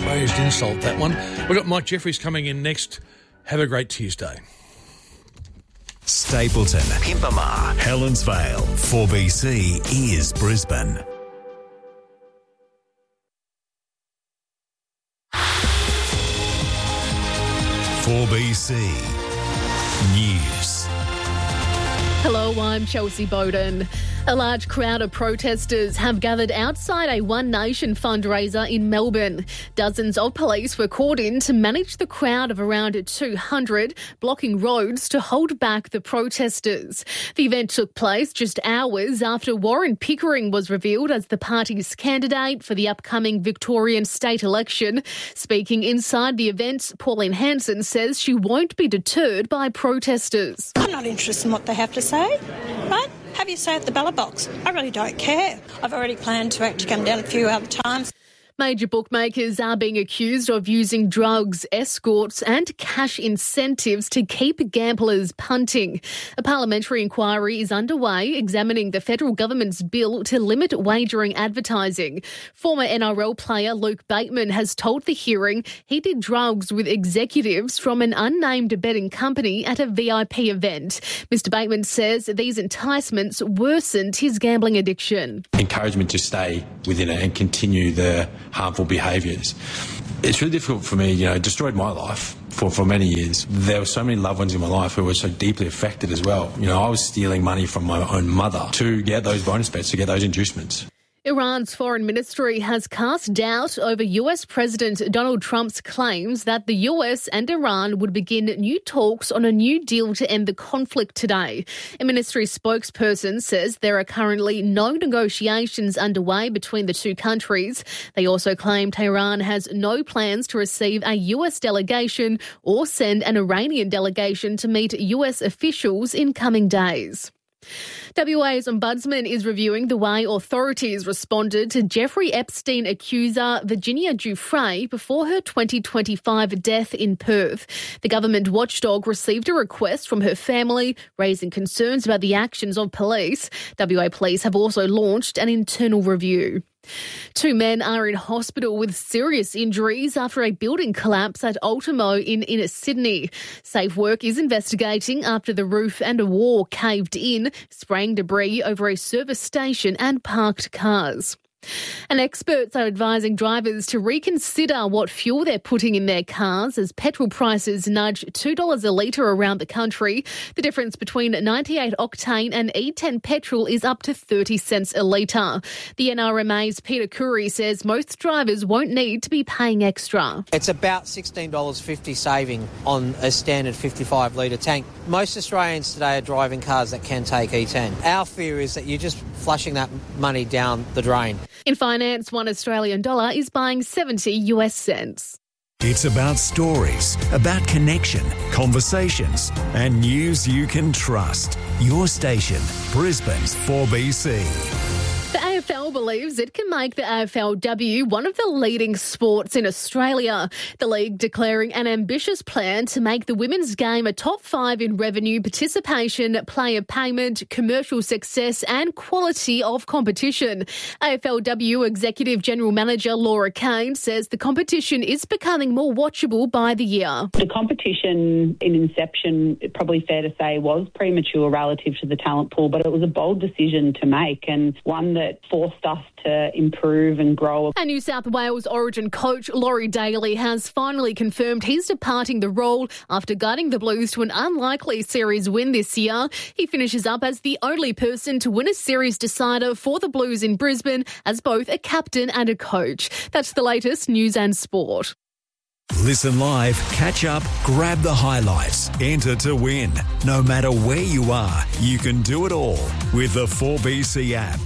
Phrased insult, that one. We've got Mike Jeffries coming in next. Have a great Tuesday. Stapleton, Pimpama, Helensvale, 4BC is Brisbane. "4BC News." Hello, I'm Chelsea Bowden. A large crowd of protesters have gathered outside a One Nation fundraiser in Melbourne. Dozens of police were called in to manage the crowd of around 200, blocking roads to hold back the protesters. The event took place just hours after Warren Pickering was revealed as the party's candidate for the upcoming Victorian state election. Speaking inside the event, Pauline Hanson says she won't be deterred by protesters. I'm not interested in what they have to say, right? Have your say at the ballot box. I really don't care. I've already planned to actually come down a few other times. Major bookmakers are being accused of using drugs, escorts and cash incentives to keep gamblers punting. A parliamentary inquiry is underway examining the federal government's bill to limit wagering advertising. Former NRL player Luke Bateman has told the hearing he did drugs with executives from an unnamed betting company at a VIP event. Mr Bateman says these enticements worsened his gambling addiction. Encouragement to stay within it and continue the harmful behaviours. It's really difficult for me, it destroyed my life for many years. There were so many loved ones in my life who were so deeply affected as well. I was stealing money from my own mother to get those bonus bets, to get those inducements. Iran's foreign ministry has cast doubt over US President Donald Trump's claims that the US and Iran would begin new talks on a new deal to end the conflict today. A ministry spokesperson says there are currently no negotiations underway between the two countries. They also claim Tehran has no plans to receive a US delegation or send an Iranian delegation to meet US officials in coming days. WA's Ombudsman is reviewing the way authorities responded to Jeffrey Epstein accuser Virginia Giuffre before her 2025 death in Perth. The government watchdog received a request from her family raising concerns about the actions of police. WA Police have also launched an internal review. Two men are in hospital with serious injuries after a building collapse at Ultimo in inner Sydney. Safe Work is investigating after the roof and a wall caved in, spraying debris over a service station and parked cars. And experts are advising drivers to reconsider what fuel they're putting in their cars as petrol prices nudge $2 a litre around the country. The difference between 98 octane and E10 petrol is up to 30 cents a litre. The NRMA's Peter Curry says most drivers won't need to be paying extra. It's about $16.50 saving on a standard 55-litre tank. Most Australians today are driving cars that can take E10. Our fear is that you're just flushing that money down the drain. In finance, $1 Australian dollar is buying 70 US cents. It's about stories, about connection, conversations, and news you can trust. Your station, Brisbane's 4BC. The AFL believes it can make the AFLW one of the leading sports in Australia. The league declaring an ambitious plan to make the women's game a top 5 in revenue, participation, player payment, commercial success and quality of competition. AFLW Executive General Manager Laura Kane says the competition is becoming more watchable by the year. The competition in inception, probably fair to say, was premature relative to the talent pool, but it was a bold decision to make and one that forced us to improve and grow. And New South Wales Origin coach Laurie Daly has finally confirmed he's departing the role after guiding the Blues to an unlikely series win this year. He finishes up as the only person to win a series decider for the Blues in Brisbane as both a captain and a coach. That's the latest news and sport. Listen live, catch up, grab the highlights, enter to win. No matter where you are, you can do it all with the 4BC app.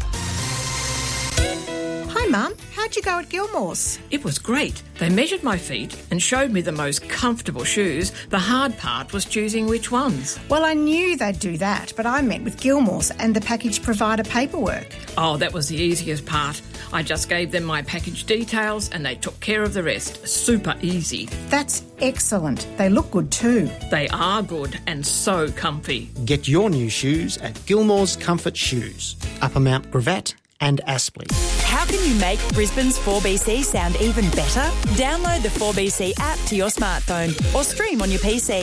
Hi Mum, how'd you go at Gilmore's? It was great. They measured my feet and showed me the most comfortable shoes. The hard part was choosing which ones. Well, I knew they'd do that, but I met with Gilmore's and the package provider paperwork. Oh, that was the easiest part. I just gave them my package details and they took care of the rest. Super easy. That's excellent. They look good too. They are good and so comfy. Get your new shoes at Gilmore's Comfort Shoes, Upper Mount Gravatt and Aspley. How can you make Brisbane's 4BC sound even better? Download the 4BC app to your smartphone or stream on your PC.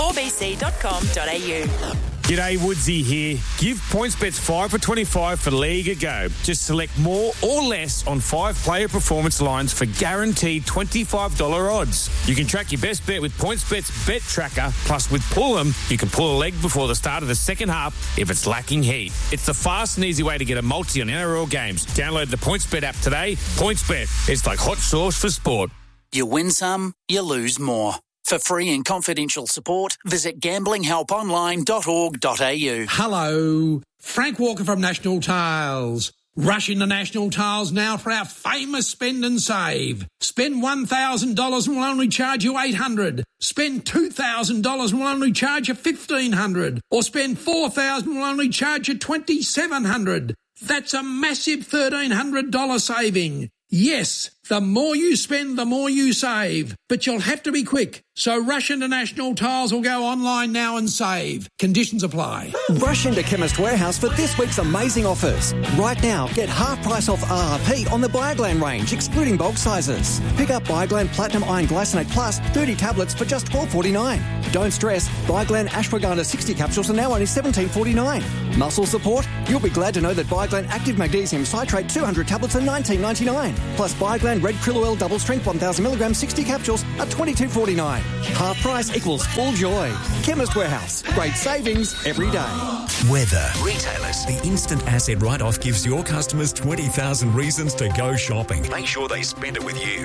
4bc.com.au. G'day, Woodsy here. Give PointsBets 5 for 25 for League a go. Just select more or less on 5-player performance lines for guaranteed $25 odds. You can track your best bet with PointsBet's Bet Tracker. Plus, with Pull 'em, you can pull a leg before the start of the second half if it's lacking heat. It's the fast and easy way to get a multi on NRL games. Download the PointsBet app today. PointsBet, it's like hot sauce for sport. You win some, you lose more. For free and confidential support, visit gamblinghelponline.org.au. Hello, Frank Walker from National Tiles. Rush into National Tiles now for our famous spend and save. Spend $1,000 and we'll only charge you $800. Spend $2,000 and we'll only charge you $1,500. Or spend $4,000 and we'll only charge you $2,700. That's a massive $1,300 saving. Yes, the more you spend, the more you save. But you'll have to be quick. So rush into National Tiles or go online now and save. Conditions apply. Rush into Chemist Warehouse for this week's amazing offers. Right now, get half price off RRP on the Bioglan range, excluding bulk sizes. Pick up Bioglan Platinum Iron Glycinate Plus 30 tablets for just $12.49. Don't stress, Bioglan Ashwagandha 60 capsules are now only $17.49. Muscle support? You'll be glad to know that Bioglan Active Magnesium Citrate 200 tablets are $19.99. Plus Bioglan Red Krill Oil Double Strength 1000 milligram 60 capsules are $22.49. Half price equals full joy. Chemist Warehouse. Great savings every day. Weather. Retailers. The instant asset write-off gives your customers 20,000 reasons to go shopping. Make sure they spend it with you.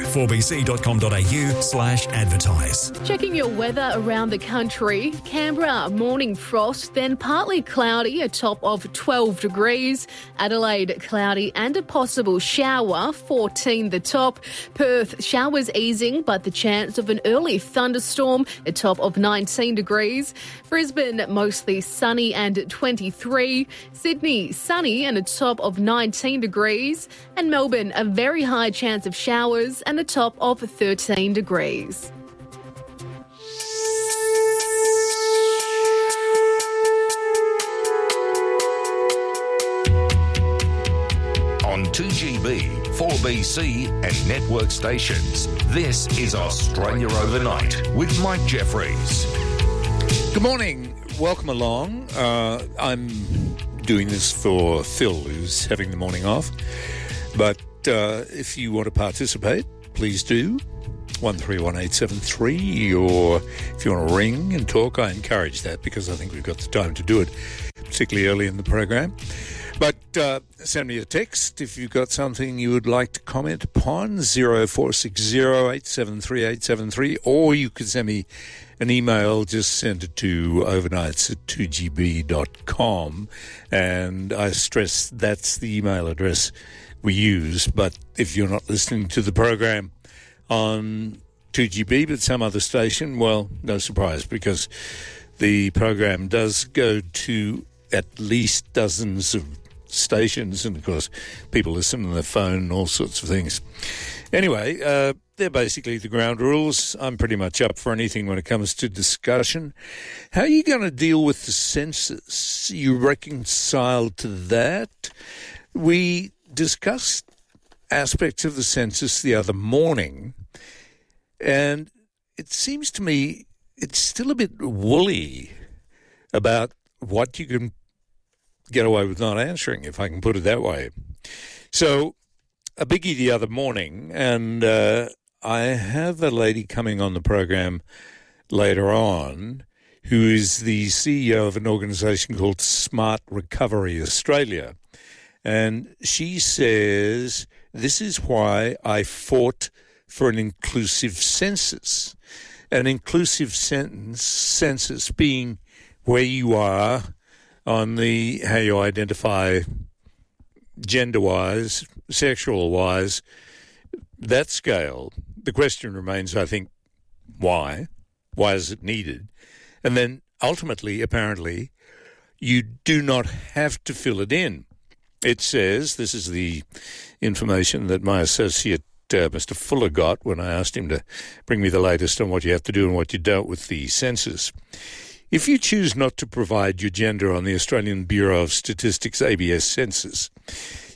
4bc.com.au/advertise. Checking your weather around the country. Canberra, morning frost, then partly cloudy, a top of 12 degrees. Adelaide, cloudy and a possible shower, 14 the top. Perth, showers easing, but the chance of an early thunderstorm, a top of 19 degrees. Brisbane, mostly sunny and 23. Sydney, sunny and a top of 19 degrees. And Melbourne, a very high chance of showers and a top of 13 degrees. On 2GB, 4BC and network stations. This is Australia Overnight with Mike Jeffries. Good morning. Welcome along. I'm doing this for Phil, who's having the morning off. But if you want to participate, please do. 131873, or if you want to ring and talk, I encourage that because I think we've got the time to do it, particularly early in the program. But send me a text if you've got something you would like to comment upon, 0460873873, or you could send me an email. Just send it to overnights@2gb.com, and I stress that's the email address we use. But if you're not listening to the program on 2GB but some other station, well, no surprise, because the program does go to at least dozens of stations, and of course people listen on their phone and all sorts of things. Anyway, they're basically the ground rules. I'm pretty much up for anything when it comes to discussion. How are you going to deal with the census? You reconciled to that? We discussed aspects of the census the other morning, and it seems to me it's still a bit woolly about what you can get away with not answering, if I can put it that way. So, a biggie the other morning, and I have a lady coming on the program later on who is the CEO of an organisation called Smart Recovery Australia. And she says, this is why I fought for an inclusive census. An inclusive census being where you are on the how you identify gender-wise, sexual-wise, that scale. The question remains, I think, why? Why is it needed? And then ultimately, apparently, you do not have to fill it in. It says, this is the information that my associate Mr. Fuller got when I asked him to bring me the latest on what you have to do and what you don't with the census. If you choose not to provide your gender on the Australian Bureau of Statistics ABS census,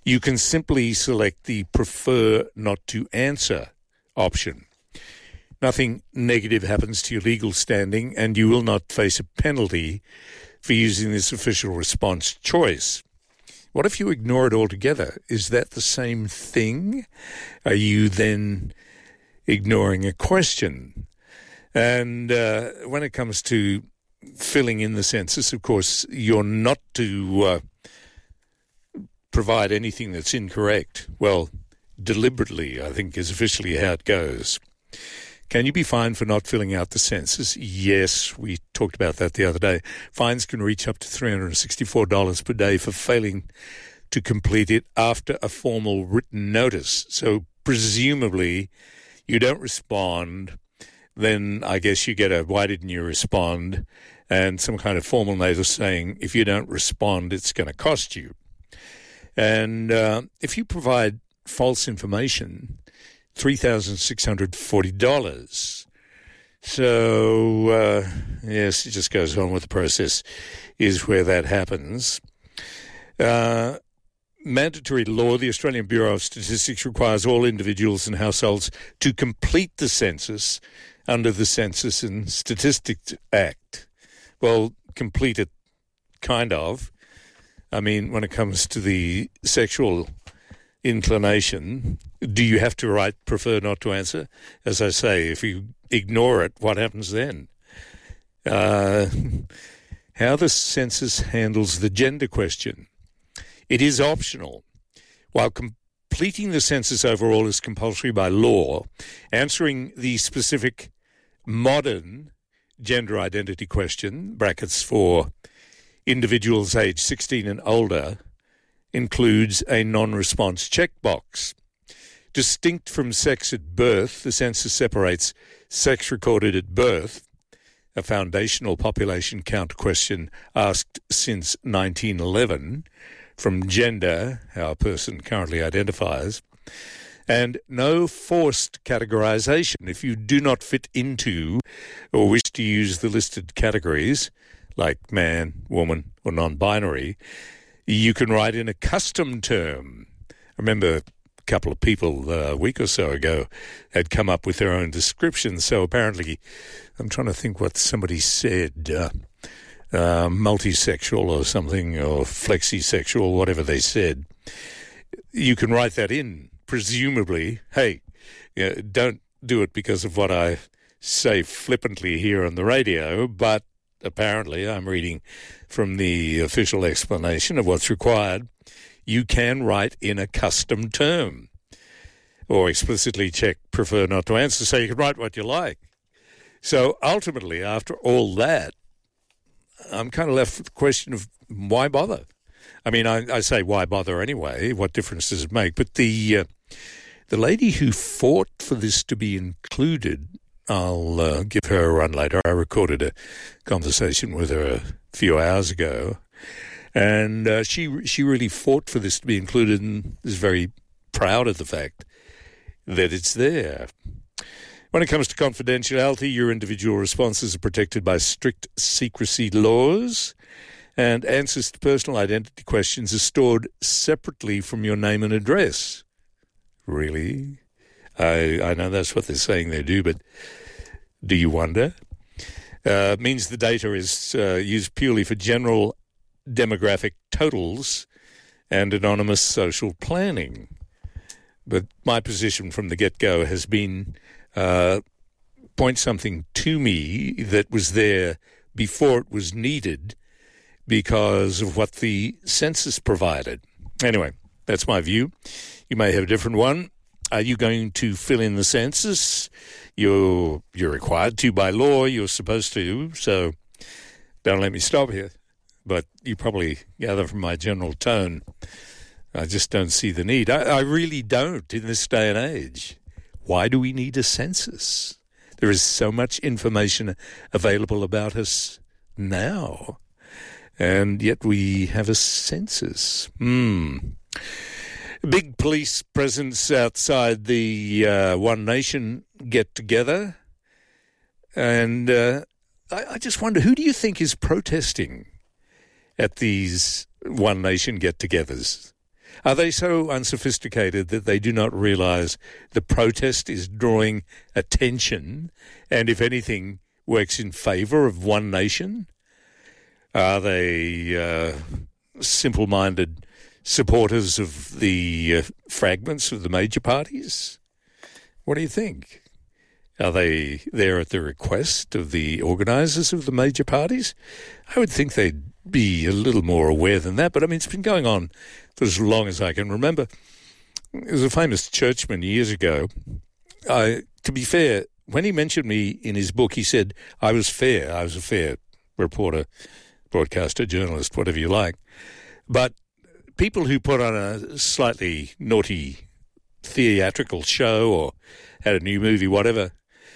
you can simply select the prefer not to answer option. Nothing negative happens to your legal standing, and you will not face a penalty for using this official response choice. What if you ignore it altogether? Is that the same thing? Are you then ignoring a question? And when it comes to filling in the census, of course, you're not to provide anything that's incorrect. Well, deliberately, I think, is officially how it goes. Can you be fined for not filling out the census? Yes, we talked about that the other day. Fines can reach up to $364 per day for failing to complete it after a formal written notice. So presumably you don't respond, then I guess you get a why didn't you respond and some kind of formal notice saying if you don't respond, it's going to cost you. And if you provide false information, $3,640. So, yes, it just goes on with the process is where that happens. Mandatory law, the Australian Bureau of Statistics requires all individuals and households to complete the census under the Census and Statistics Act. Well, complete it, kind of. I mean, when it comes to the sexual inclination, do you have to write prefer not to answer? As I say, if you ignore it, what happens then? How the census handles the gender question. It is optional. While completing the census overall is compulsory by law, answering the specific modern gender identity question, brackets for individuals aged 16 and older, includes a non-response checkbox. Distinct from sex at birth, the census separates sex recorded at birth, a foundational population count question asked since 1911, from gender, how a person currently identifies, and no forced categorization. If you do not fit into or wish to use the listed categories, like man, woman, or non-binary, you can write in a custom term. I remember a couple of people a week or so ago had come up with their own descriptions. So apparently, I'm trying to think what somebody said, multisexual or something, or flexisexual, whatever they said. You can write that in, presumably. Hey, don't do it because of what I say flippantly here on the radio, but apparently, I'm reading from the official explanation of what's required, you can write in a custom term or explicitly check prefer not to answer, so you can write what you like. So ultimately, after all that, I'm kind of left with the question of why bother? I mean, I say why bother anyway? What difference does it make? But the lady who fought for this to be included, I'll give her a run later. I recorded a conversation with her a few hours ago, and she really fought for this to be included and is very proud of the fact that it's there. When it comes to confidentiality, your individual responses are protected by strict secrecy laws, and answers to personal identity questions are stored separately from your name and address. Really? I know that's what they're saying they do, but do you wonder? It means the data is used purely for general demographic totals and anonymous social planning. But my position from the get-go has been point something to me that was there before it was needed because of what the census provided. Anyway, that's my view. You may have a different one. Are you going to fill in the census? You're required to by law. You're supposed to, so don't let me stop here. But you probably gather from my general tone, I just don't see the need. I really don't in this day and age. Why do we need a census? There is so much information available about us now, and yet we have a census. Big police presence outside the One Nation get-together. And I just wonder, who do you think is protesting at these One Nation get-togethers? Are they so unsophisticated that they do not realise the protest is drawing attention and, if anything, works in favour of one nation? Are they simple-minded supporters of the fragments of the major parties? What do you think? Are they there at the request of the organisers of the major parties? I would think they'd be a little more aware than that. But, I mean, it's been going on for as long as I can remember. There was a famous churchman years ago. To be fair, when he mentioned me in his book, he said I was fair. I was a fair reporter, broadcaster, journalist, whatever you like. But people who put on a slightly naughty theatrical show or had a new movie, whatever,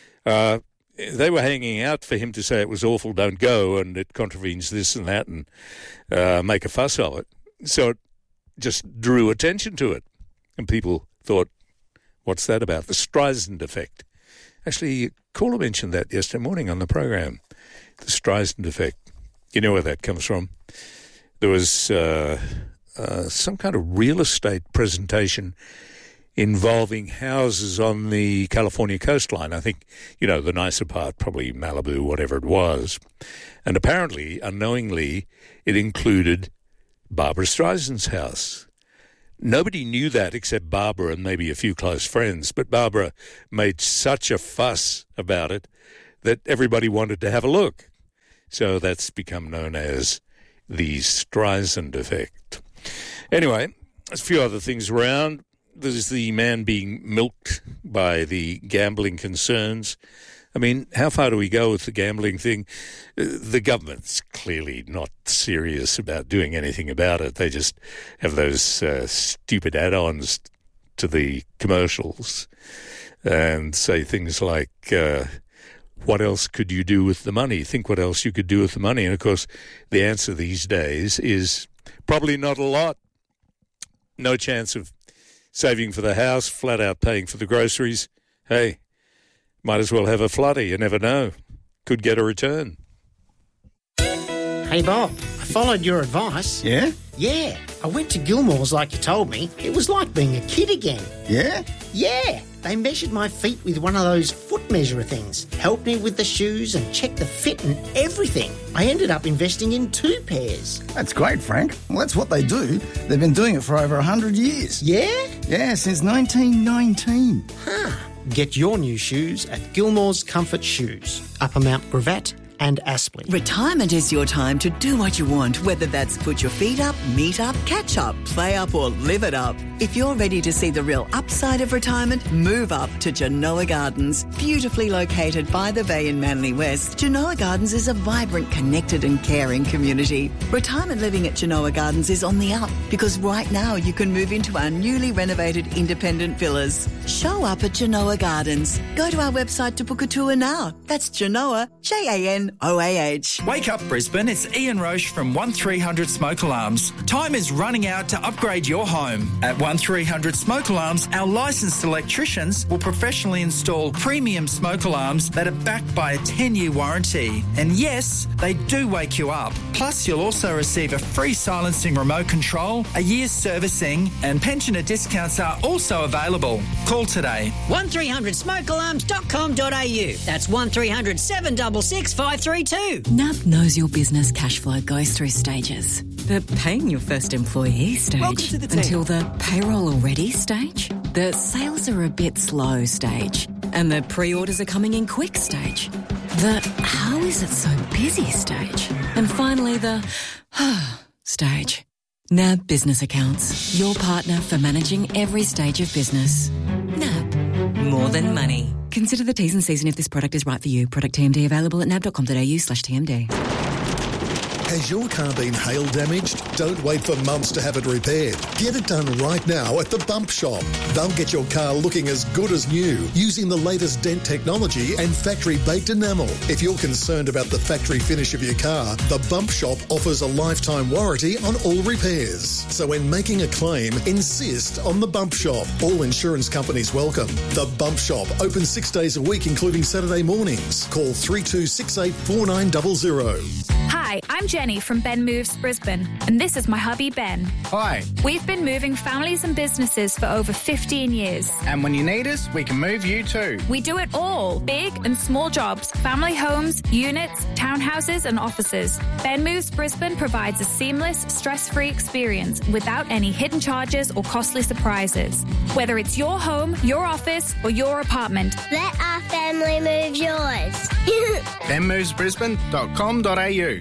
they were hanging out for him to say it was awful, don't go, and it contravenes this and that, and make a fuss of it. So it just drew attention to it. And people thought, what's that about? The Streisand effect. Actually, caller mentioned that yesterday morning on the program, the Streisand effect. You know where that comes from? There was some kind of real estate presentation involving houses on the California coastline. I think, the nicer part, probably Malibu, whatever it was. And apparently, unknowingly, it included Barbra Streisand's house. Nobody knew that except Barbara and maybe a few close friends, but Barbara made such a fuss about it that everybody wanted to have a look. So that's become known as the Streisand effect. Anyway, there's a few other things around. There's the man being milked by the gambling concerns. I mean, how far do we go with the gambling thing? The government's clearly not serious about doing anything about it. They just have those stupid add-ons to the commercials and say things like, what else could you do with the money? Think what else you could do with the money. And, of course, the answer these days is probably not a lot. No chance of saving for the house, flat out paying for the groceries. Hey, might as well have a flutter. You never know. Could get a return. Hey, Bob, I followed your advice. Yeah? Yeah. I went to Gilmore's like you told me. It was like being a kid again. Yeah? Yeah. They measured my feet with one of those foot measurer things, helped me with the shoes and checked the fit and everything. I ended up investing in 2 pairs. That's great, Frank. Well, that's what they do. They've been doing it for over 100 years. Yeah? Yeah, since 1919. Huh. Get your new shoes at Gilmore's Comfort Shoes, Upper Mount Gravatt and Aspley. Retirement is your time to do what you want, whether that's put your feet up, meet up, catch up, play up or live it up. If you're ready to see the real upside of retirement, move up to Genoa Gardens. Beautifully located by the bay in Manly West, Genoa Gardens is a vibrant, connected and caring community. Retirement living at Genoa Gardens is on the up because right now you can move into our newly renovated independent villas. Show up at Genoa Gardens. Go to our website to book a tour now. That's Genoa, JANOAH. Wake up, Brisbane. It's Ian Roche from 1300 Smoke Alarms. Time is running out to upgrade your home. At 1300 Smoke Alarms, our licensed electricians will professionally install premium smoke alarms that are backed by a 10-year warranty. And yes, they do wake you up. Plus, you'll also receive a free silencing remote control, a year's servicing, and pensioner discounts are also available. Call today. 1300smokealarms.com.au. That's 1300 766 532. NAB knows your business cash flow goes through stages. The paying your first employee stage until the payroll already stage, the sales are a bit slow stage, and the pre-orders are coming in quick stage, the how is it so busy stage, and finally the stage. NAB Business Accounts, your partner for managing every stage of business. NAB, more than money. Consider the T's and C's and if this product is right for you. Product TMD available at nab.com.au/TMD. Has your car been hail damaged? Don't wait for months to have it repaired. Get it done right now at the Bump Shop. They'll get your car looking as good as new using the latest dent technology and factory-baked enamel. If you're concerned about the factory finish of your car, the Bump Shop offers a lifetime warranty on all repairs. So when making a claim, insist on the Bump Shop. All insurance companies welcome. The Bump Shop, open 6 days a week, including Saturday mornings. Call 3268 4900. Hi, Hi, I'm Jenny from Ben Moves Brisbane, and this is my hubby Ben. Hi. We've been moving families and businesses for over 15 years. And when you need us, we can move you too. We do it all, big and small jobs, family homes, units, townhouses and offices. Ben Moves Brisbane provides a seamless, stress-free experience without any hidden charges or costly surprises. Whether it's your home, your office or your apartment, let our family move yours. benmovesbrisbane.com.au.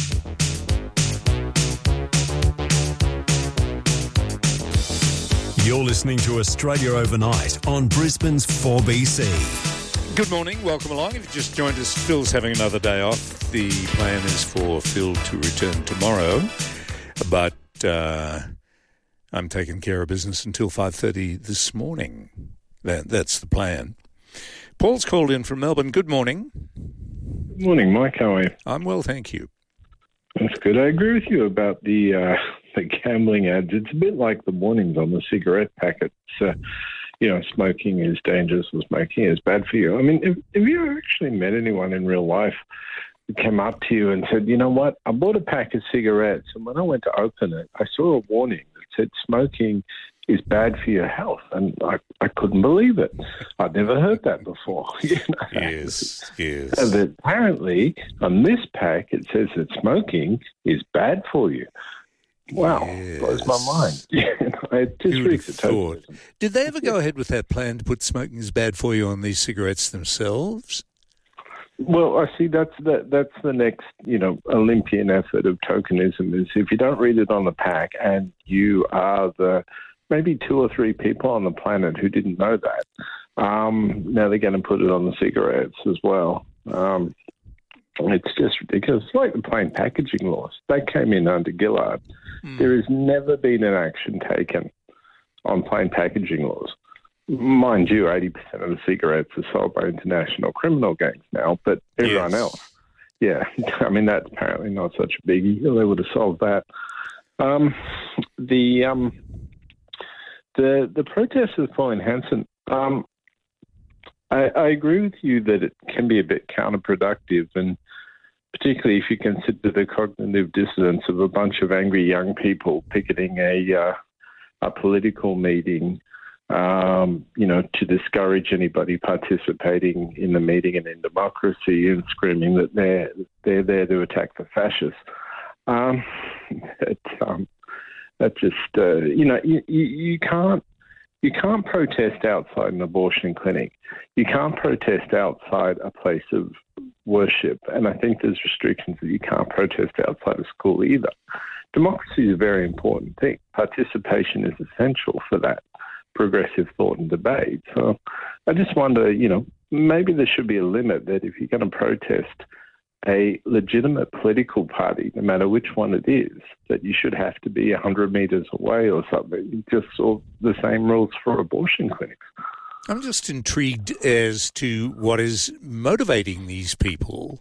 You're listening to Australia Overnight on Brisbane's 4BC. Good morning, welcome along. If you just joined us, Phil's having another day off. The plan is for Phil to return tomorrow, but I'm taking care of business until 5:30 this morning. That's the plan. Paul's called in from Melbourne. Good morning. Good morning, Mike. How are you? I'm well, thank you. That's good. I agree with you about the gambling ads. It's a bit like the warnings on the cigarette packets. Smoking is dangerous or smoking is bad for you. I mean, have you actually met anyone in real life who came up to you and said, you know what, I bought a pack of cigarettes, and when I went to open it, I saw a warning that said smoking is bad for your health, and I couldn't believe it. I'd never heard that before. Yes. And that apparently on this pack it says that smoking is bad for you. Wow, blows my mind. It just reeks of totalism. Did they ever go ahead with that plan to put smoking is bad for you on these cigarettes themselves? Well, I see that's the next, Olympian effort of tokenism is if you don't read it on the pack and you are the maybe 2 or 3 people on the planet who didn't know that, now they're going to put it on the cigarettes as well. It's just ridiculous. It's like the plain packaging laws. They came in under Gillard. There has never been an action taken on plain packaging laws. Mind you, 80% of the cigarettes are sold by international criminal gangs now, but everyone else, I mean, that's apparently not such a biggie. They would have solved that. The protest of Pauline Hanson, I agree with you that it can be a bit counterproductive, and particularly if you consider the cognitive dissonance of a bunch of angry young people picketing a political meeting, to discourage anybody participating in the meeting and in democracy and screaming that they're there to attack the fascists. You can't protest outside an abortion clinic. You can't protest outside a place of worship. And I think there's restrictions that you can't protest outside of school either. Democracy is a very important thing. Participation is essential for that progressive thought and debate. So I just wonder, maybe there should be a limit that if you're going to protest a legitimate political party, no matter which one it is, that you should have to be 100 metres away or something. Just sort of the same rules for abortion clinics. I'm just intrigued as to what is motivating these people.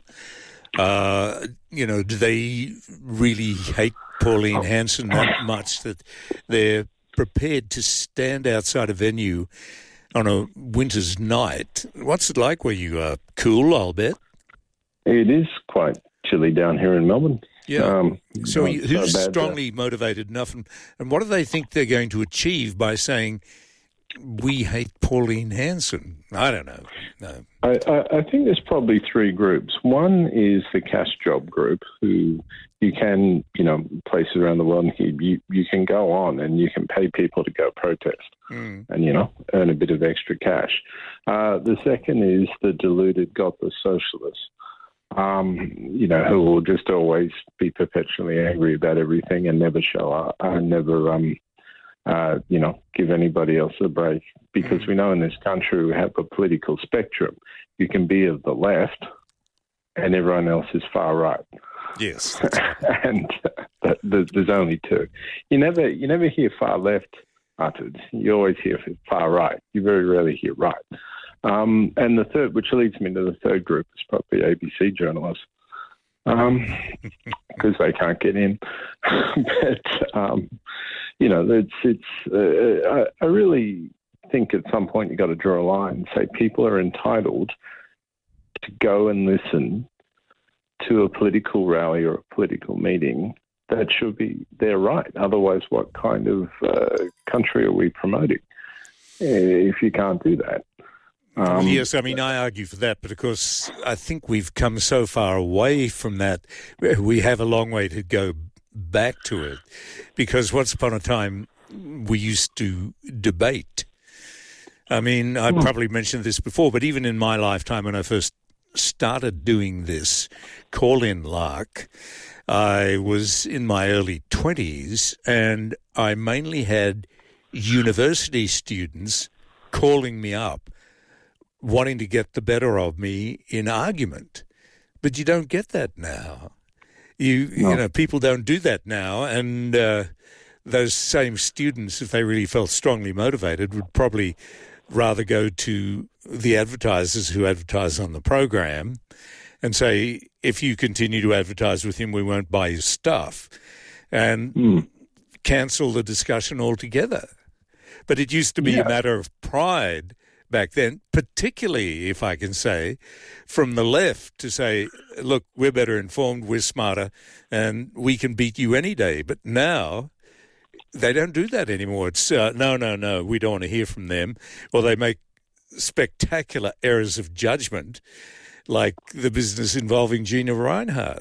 Do they really hate Pauline Hanson that much that they're prepared to stand outside a venue on a winter's night? What's it like where you are? Cool, I'll bet. It is quite chilly down here in Melbourne. Yeah. Who's strongly motivated enough? And what do they think they're going to achieve by saying, we hate Pauline Hanson? I don't know. No. I think there's probably 3 groups. One is the cash job group, who you can, places around the world, you can go on and you can pay people to go protest and, earn a bit of extra cash. The second is the deluded godless socialists. Who will just always be perpetually angry about everything and never show up, never, give anybody else a break. Because we know in this country we have a political spectrum. You can be of the left and everyone else is far right. Yes. And there's only 2. You never hear far left uttered. You always hear far right. You very rarely hear right. And the third, which leads me to the third group, is probably ABC journalists, because they can't get in. I really think at some point you've got to draw a line and say people are entitled to go and listen to a political rally or a political meeting, that should be their right. Otherwise, what kind of country are we promoting if you can't do that? Yes, I mean, I argue for that, but of course, I think we've come so far away from that. We have a long way to go back to it, because once upon a time, we used to debate. I mean, I probably mentioned this before, but even in my lifetime, when I first started doing this call-in lark, I was in my early 20s, and I mainly had university students calling me up, wanting to get the better of me in argument. But you don't get that now. You know, people don't do that now, and those same students, if they really felt strongly motivated, would probably rather go to the advertisers who advertise on the program and say, if you continue to advertise with him, we won't buy your stuff, and cancel the discussion altogether. But it used to be a matter of pride back then, particularly, if I can say, from the left, to say, look, we're better informed, we're smarter, and we can beat you any day. But now they don't do that anymore. It's, no, we don't want to hear from them. Or they make spectacular errors of judgment, like the business involving Gina Rinehart.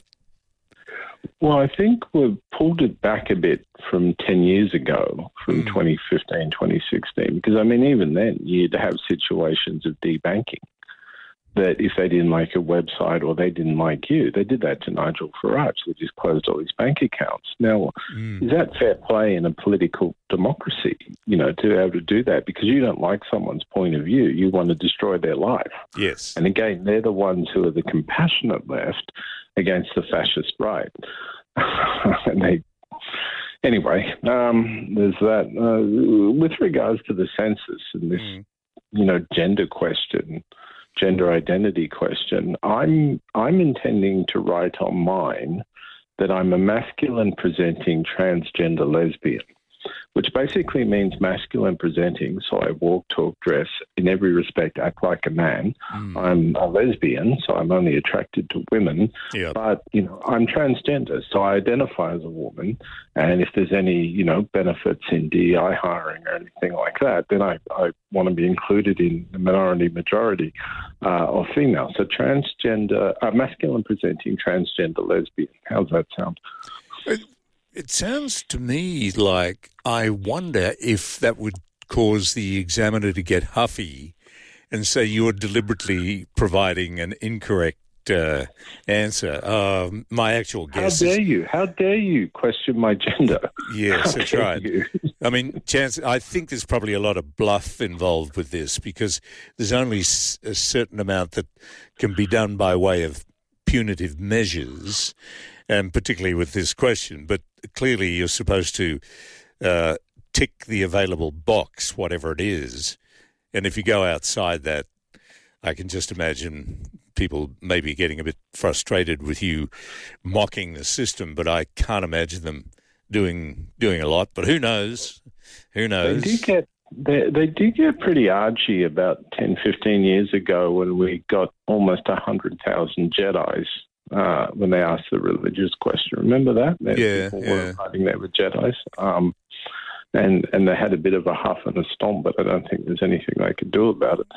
Well, I think we've pulled it back a bit from 10 years ago, from 2015, 2016, because, I mean, even then you'd have situations of debanking, that if they didn't like a website or they didn't like you, they did that to Nigel Farage. They just closed all his bank accounts. Now, is that fair play in a political democracy, you know, to be able to do that? Because you don't like someone's point of view. You want to destroy their life. Yes. And again, they're the ones who are the compassionate left against the fascist right. And anyway, there's that. With regards to the census and this, you know, gender question, gender identity question, I'm intending to write on mine that I'm a masculine presenting transgender lesbian, which basically means masculine presenting. So I walk, talk, dress, in every respect act like a man. I'm a lesbian, so I'm only attracted to women. But, you know, I'm transgender, so I identify as a woman. And if there's any, you know, benefits in DEI hiring or anything like that, then I want to be included in the majority of females. So transgender, masculine presenting transgender lesbian. How's that sound? It sounds to me like, I wonder if that would cause the examiner to get huffy and say you're deliberately providing an incorrect answer. My actual guess How dare you question my gender? Yes, that's right. I mean, I think there's probably a lot of bluff involved with this, because there's only a certain amount that can be done by way of punitive measures, and particularly with this question. But clearly you're supposed to tick the available box, whatever it is. And if you go outside that, I can just imagine people maybe getting a bit frustrated with you mocking the system, but I can't imagine them doing a lot. But who knows? Who knows? They did get pretty argy about 10, 15 years ago when we got almost 100,000 Jedis. When they asked the religious question. Remember that? People were hiding there with Jedis. And they had a bit of a huff and a stomp, but I don't think there's anything they could do about it.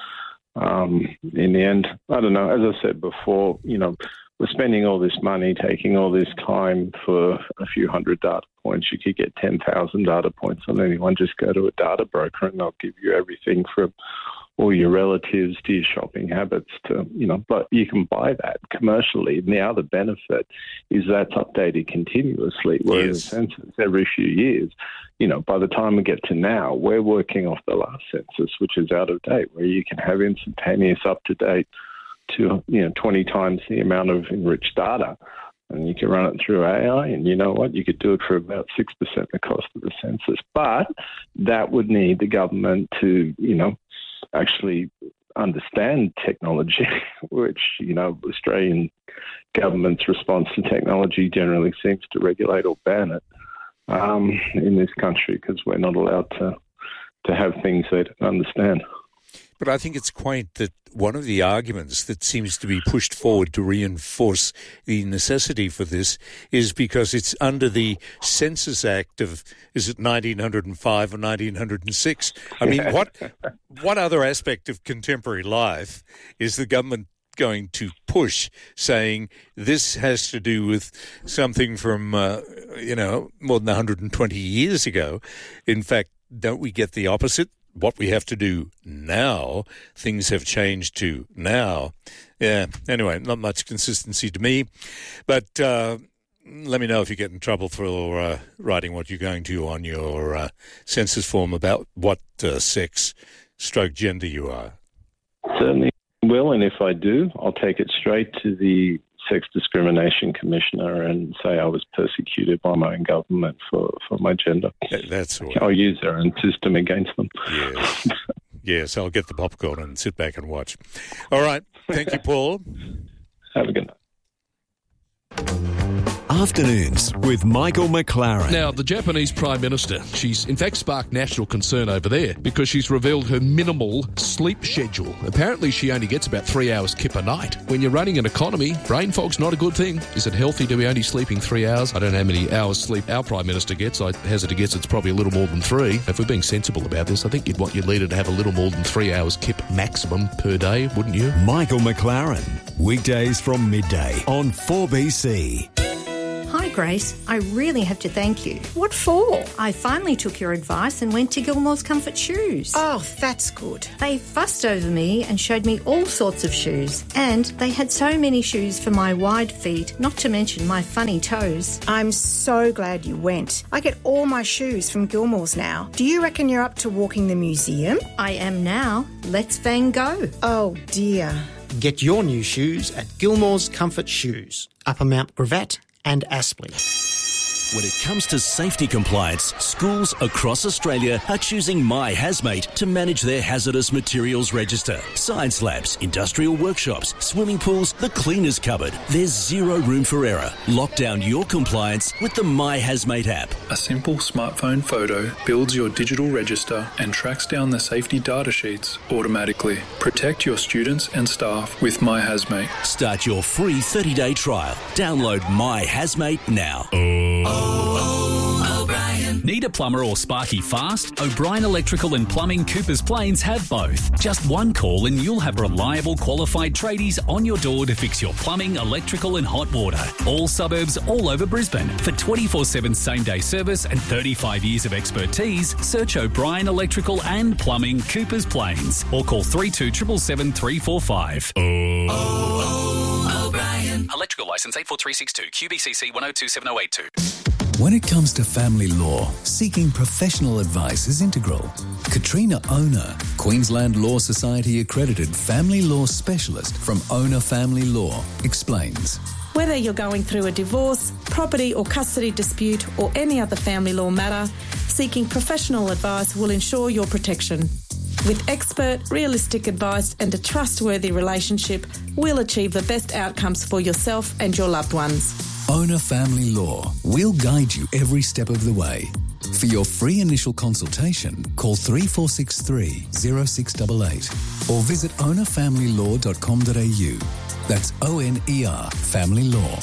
In the end, I don't know. As I said before, you know, we're spending all this money, taking all this time for a few hundred data points. You could get 10,000 data points on anyone. Just go to a data broker and they'll give you everything from all your relatives to your shopping habits to, you know, but you can buy that commercially. And the other benefit is that's updated continuously, whereas the census every few years, you know, by the time we get to now, we're working off the last census, which is out of date, where you can have instantaneous up-to-date to, you know, 20 times the amount of enriched data. And you can run it through AI, and you know what? You could do it for about 6% the cost of the census. But that would need the government to, you know, actually understand technology, which, you know, Australian government's response to technology generally seems to regulate or ban it in this country, because we're not allowed to have things they don't understand. But I think it's quaint that one of the arguments that seems to be pushed forward to reinforce the necessity for this is because it's under the Census Act of, is it 1905 or 1906? I mean, what other aspect of contemporary life is the government going to push, saying this has to do with something from, more than 120 years ago? In fact, don't we get the opposite? What we have to do now, things have changed to now. Yeah, anyway, not much consistency to me. But let me know if you get in trouble for writing what you're going to on your census form about what sex/gender you are. Certainly will, and if I do, I'll take it straight to the Sex Discrimination Commissioner and say I was persecuted by my own government for my gender. That's all. I'll use their own system against them. Yes. Yes, I'll get the popcorn and sit back and watch. All right. Thank you, Paul. Have a good night. Afternoons with Michael McLaren. Now, the Japanese Prime Minister, she's in fact sparked national concern over there because she's revealed her minimal sleep schedule. Apparently, she only gets about 3 hours kip a night. When you're running an economy, brain fog's not a good thing. Is it healthy to be only sleeping 3 hours? I don't know how many hours sleep our Prime Minister gets. I hazard to guess it's probably a little more than 3. If we're being sensible about this, I think you'd want your leader to have a little more than 3 hours kip maximum per day, wouldn't you? Michael McLaren, weekdays from midday on 4BC. Hi, Grace. I really have to thank you. What for? I finally took your advice and went to Gilmore's Comfort Shoes. Oh, that's good. They fussed over me and showed me all sorts of shoes. And they had so many shoes for my wide feet, not to mention my funny toes. I'm so glad you went. I get all my shoes from Gilmore's now. Do you reckon you're up to walking the museum? I am now. Let's Van Gogh. Oh, dear. Get your new shoes at Gilmore's Comfort Shoes, Upper Mount Gravatt and Aspley. When it comes to safety compliance, schools across Australia are choosing My Hazmate to manage their hazardous materials register. Science labs, industrial workshops, swimming pools, the cleaners cupboard. There's zero room for error. Lock down your compliance with the My Hazmate app. A simple smartphone photo builds your digital register and tracks down the safety data sheets automatically. Protect your students and staff with My Hazmate. Start your free 30-day trial. Download My Hazmate now. O'Brien. Need a plumber or sparky fast? O'Brien Electrical and Plumbing Coopers Plains have both. Just one call and you'll have reliable, qualified tradies on your door to fix your plumbing, electrical and hot water. All suburbs all over Brisbane. For 24/7 same-day service and 35 years of expertise, search O'Brien Electrical and Plumbing Coopers Plains or call 3277 345. O'Brien. Electrical licence 84362 QBCC 1027082. When it comes to family law, seeking professional advice is integral. Katrina Ona, Queensland Law Society accredited family law specialist from Ona Family Law, explains. Whether you're going through a divorce, property or custody dispute or any other family law matter, seeking professional advice will ensure your protection. With expert, realistic advice and a trustworthy relationship, we'll achieve the best outcomes for yourself and your loved ones. Ona Family Law. We'll guide you every step of the way. For your free initial consultation, call 3463 0688 or visit onafamilylaw.com.au. That's ONER Family Law.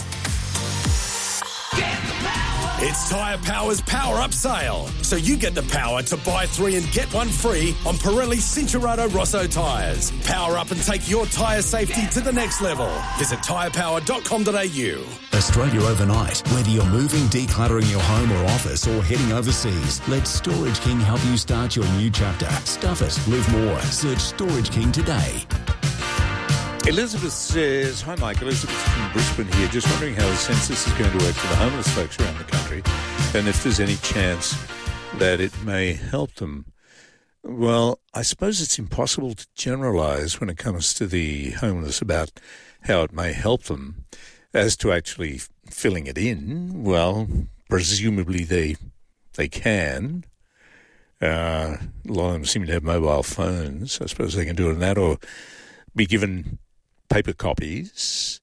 It's Tyre Power's Power Up Sale. So you get the power to buy 3 and get 1 free on Pirelli Cincherato Rosso tyres. Power up and take your tyre safety to the next level. Visit tyrepower.com.au. Australia Overnight. Whether you're moving, decluttering your home or office, or heading overseas, let Storage King help you start your new chapter. Stuff it, live more. Search Storage King today. Elizabeth says, hi Mike, Elizabeth from Brisbane here, just wondering how the census is going to work for the homeless folks around the country and if there's any chance that it may help them. Well, I suppose it's impossible to generalise when it comes to the homeless about how it may help them. As to actually filling it in, well, presumably they can. A lot of them seem to have mobile phones. I suppose they can do it in that or be given paper copies.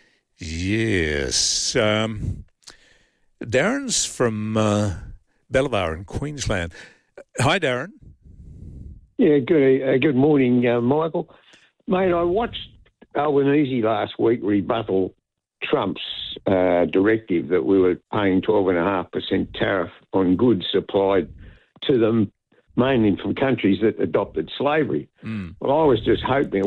Yes. Darren's from Bellevue in Queensland. Hi, Darren. Yeah, good morning, Michael. Mate, I watched Albanese last week rebuttal Trump's directive that we were paying 12.5% tariff on goods supplied to them, mainly from countries that adopted slavery. Well, I was just hoping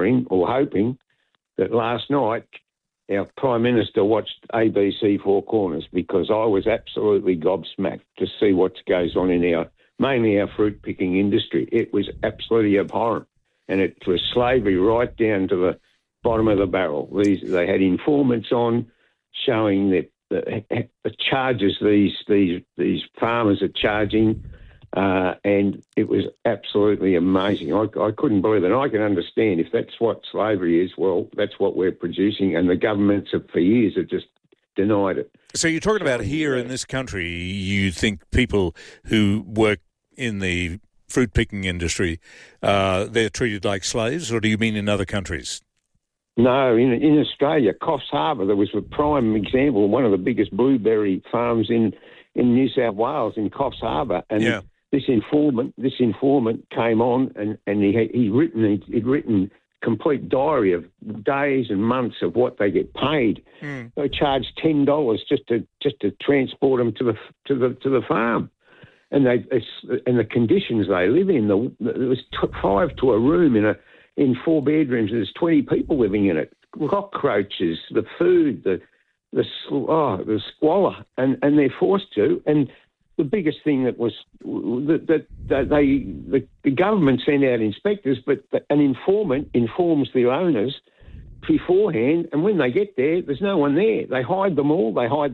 that last night our Prime Minister watched ABC Four Corners, because I was absolutely gobsmacked to see what goes on in mainly our fruit picking industry. It was absolutely abhorrent, and it was slavery right down to the bottom of the barrel. They had informants on showing that the charges these farmers are charging, and it was absolutely amazing. I couldn't believe it. And I can understand if that's what slavery is, well, that's what we're producing, and the governments for years have just denied it. So you're talking about here in this country, you think people who work in the fruit picking industry, they're treated like slaves, or do you mean in other countries? No, in Australia, Coffs Harbour, there was a prime example, one of the biggest blueberry farms in New South Wales, in Coffs Harbour, and this informant came on, and he'd written complete diary of days and months of what they get paid. They charged $10 just to transport them to the farm, and the conditions they live in. There was 5 to a room in 4 bedrooms. There's 20 people living in it. Cockroaches, the food, the squalor, and they're forced to. And the biggest thing that was that the government sent out inspectors, but an informant informs the owners beforehand, and when they get there, there's no one there. They hide them all. They hide